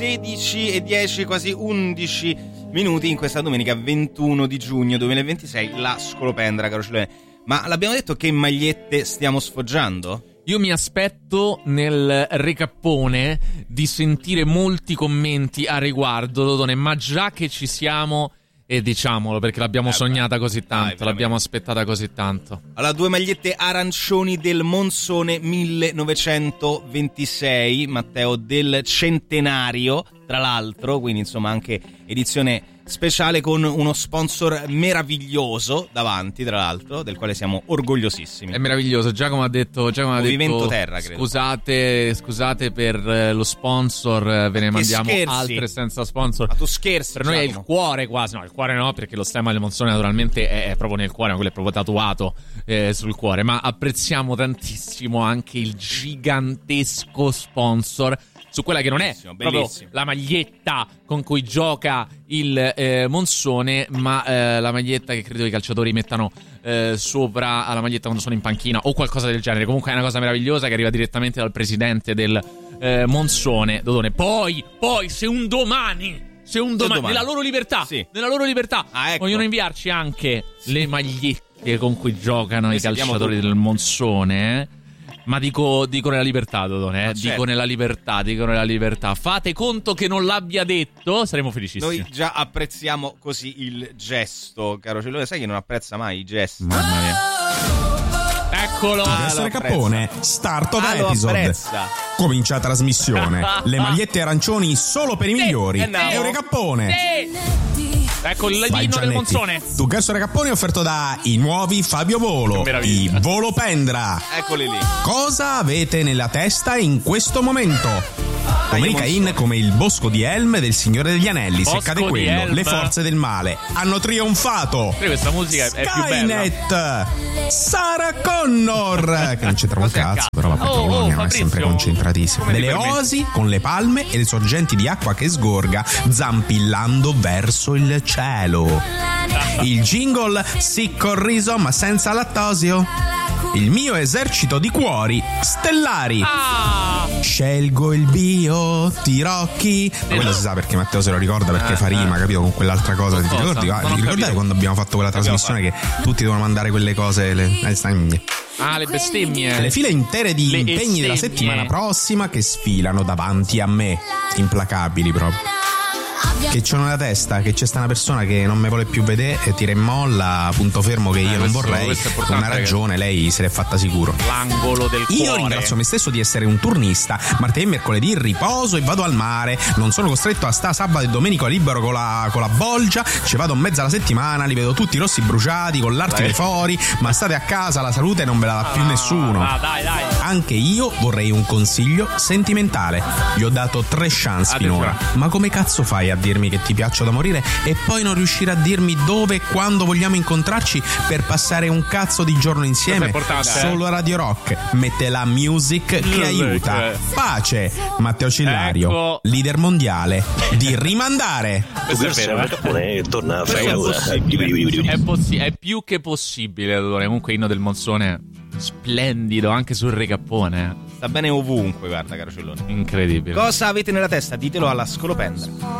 16:10, quasi 11 minuti in questa domenica 21 di giugno 2026, la Scolopendra, caro Cilone. Ma l'abbiamo detto che magliette stiamo sfoggiando? Io mi aspetto nel recappone di sentire molti commenti a riguardo, Dodone, ma già che ci siamo, e diciamolo perché l'abbiamo sognata così tanto, l'abbiamo aspettata così tanto. Allora, 2 magliette arancioni del Monsone 1926, Matteo, del centenario, tra l'altro, quindi insomma anche edizione speciale con uno sponsor meraviglioso davanti, tra l'altro, del quale siamo orgogliosissimi. È meraviglioso. Giacomo ha detto Movimento Terra, credo. Scusate per lo sponsor, ve ne mandiamo altre senza sponsor. Ma tu scherzi? Per noi è il cuore quasi. No, il cuore no, perché lo stemma del Monsone naturalmente è proprio nel cuore, ma quello è proprio tatuato sul cuore. Ma apprezziamo tantissimo anche il gigantesco sponsor su quella che non è proprio la maglietta con cui gioca il Monsone, ma la maglietta che credo i calciatori mettano sopra alla maglietta quando sono in panchina o qualcosa del genere. Comunque è una cosa meravigliosa che arriva direttamente dal presidente del Monsone, Dodone. Poi se un domani nella loro libertà, ecco, vogliono inviarci anche le magliette con cui giocano i calciatori del Monsone, ma dico nella libertà, Dodone, certo. dico nella libertà. Fate conto che non l'abbia detto, saremo felicissimi. Noi già apprezziamo così il gesto, caro Cellone. Sai che non apprezza mai i gesti? Mamma mia. Eccolo. Essere Cappone, start of episode. Comincia la trasmissione. Le magliette arancioni solo per i migliori. Eure Cappone. Ecco il ladino del Monsone. Duccasso Recappone è offerto da i nuovi Fabio Volo, i Volopendra. Eccoli lì. Cosa avete nella testa in questo momento? Domenica in come il Bosco di Helm del Signore degli Anelli. Se cade quello, le forze del male hanno trionfato. Questa musica è più bella. Skynet, Sarah Connor, che non c'entra un cazzo, però vabbè, Bologna è sempre concentratissimo. Delle oasi con le palme e le sorgenti di acqua che sgorga zampillando verso il cielo. Il jingle sì col riso ma senza lattosio. Il mio esercito di cuori stellari. Scelgo il bio, tirocchi. Ma quello si sa perché Matteo se lo ricorda, perché fa rima, capito, con quell'altra cosa. Ti ricordi? Vi ricordate quando abbiamo fatto quella trasmissione che tutti devono mandare quelle cose, le bestemmie. Le file intere di impegni della settimana prossima che sfilano davanti a me, implacabili proprio. Che c'ho nella testa che c'è sta una persona che non mi vuole più vedere e tira in molla, punto fermo, che io non vorrei. Con una ragione, lei se l'è fatta sicuro. L'angolo del cuore. Io ringrazio me stesso di essere un turnista. Martedì e mercoledì riposo e vado al mare. Non sono costretto a sta sabato e domenica libero con la bolgia. Ci vado in mezzo alla settimana, li vedo tutti rossi bruciati con l'arti dei fori. Ma state a casa, la salute non ve la dà più nessuno. Dai. Anche io vorrei un consiglio sentimentale. Gli ho dato 3 chance finora. Ma come cazzo fai a dirmi che ti piaccio da morire e poi non riuscire a dirmi dove e quando vogliamo incontrarci per passare un cazzo di giorno insieme? Solo Radio Rock mette la music che aiuta. Pace. Matteo Cillario, leader mondiale di rimandare. È più che possibile, Dodone. Comunque inno del Monsone splendido anche sul recappone. Sta bene ovunque, guarda, caro Cellone. Incredibile. Cosa avete nella testa? Ditelo alla Scolopendra.